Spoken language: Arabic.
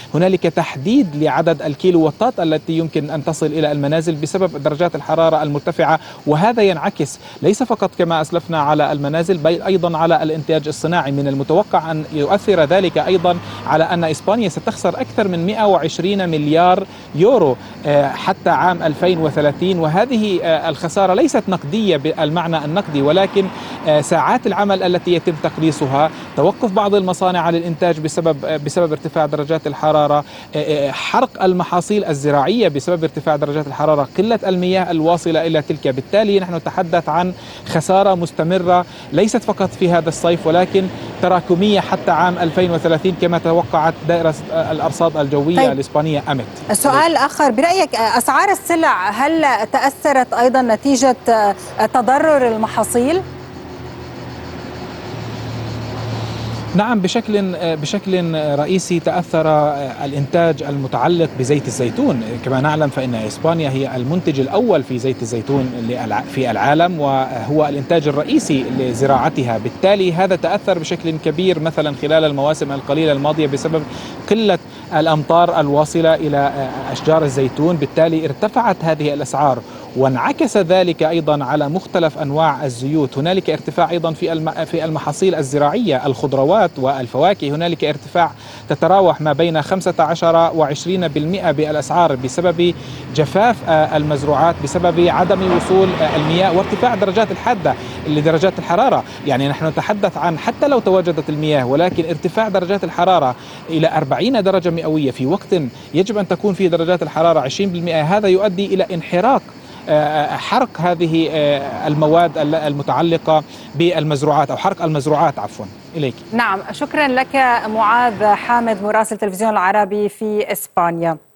هنالك تحديد لعدد الكيلو واتات التي يمكن أن تصل إلى المنازل بسبب درجات الحرارة المرتفعة، وهذا ينعكس ليس فقط كما أسلفنا على المنازل بل أيضا على الإنتاج الصناعي. من المتوقع أن يؤثر ذلك أيضا على أن إسبانيا ستخسر أكثر من 120 مليار يورو حتى عام 2030، وهذه الخسارة ليست نقدية بالمعنى النقدي، ولكن ساعات العمل التي يتم تقليصها، توقف بعض المصانع عن الإنتاج بسبب ارتفاع درجات الحرارة، حرق المحاصيل الزراعية بسبب ارتفاع درجات الحرارة، قلة المياه الواصلة إلى تلك. بالتالي نحن نتحدث عن خسارة مستمرة ليست فقط في هذا الصيف ولكن تراكمية حتى عام 2030 كما توقعت دائرة الأرصاد الجوية طيب. الإسبانية أمت. سؤال آخر، برأيك أسعار السلع هل تأثرت أيضا نتيجة تضرر المحاصيل؟ نعم، بشكل رئيسي تأثر الإنتاج المتعلق بزيت الزيتون. كما نعلم فإن إسبانيا هي المنتج الأول في زيت الزيتون في العالم، وهو الإنتاج الرئيسي لزراعتها. بالتالي هذا تأثر بشكل كبير مثلا خلال المواسم القليلة الماضية بسبب قلة الأمطار الواصلة إلى أشجار الزيتون. بالتالي ارتفعت هذه الأسعار، وانعكس ذلك أيضا على مختلف أنواع الزيوت. هنالك ارتفاع أيضا في المحاصيل الزراعية، الخضروات والفواكه، هنالك ارتفاع تتراوح ما بين 15 و20% بالأسعار بسبب جفاف المزروعات، بسبب عدم وصول المياه وارتفاع درجات الحادة لدرجات الحرارة. يعني نحن نتحدث عن حتى لو تواجدت المياه ولكن ارتفاع درجات الحرارة إلى 40 درجة مئوية في وقت يجب أن تكون فيه درجات الحرارة 20%، هذا يؤدي إلى انحراق حرق هذه المواد المتعلقة بالمزروعات أو حرق المزروعات عفوا. إليك. نعم، شكرا لك معاذ حامد مراسل تلفزيون العربي في إسبانيا.